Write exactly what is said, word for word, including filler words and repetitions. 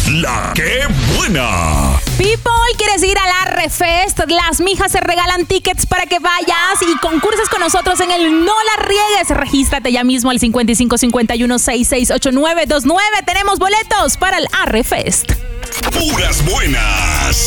La que buena. People, ¿quieres ir al Arrefest? Las mijas se regalan tickets para que vayas y concurses con nosotros en el No La Riegues. Regístrate ya mismo al cincuenta y cinco cincuenta y uno sesenta y seis ochenta y nueve veintinueve. Tenemos boletos para el Arrefest. Puras buenas.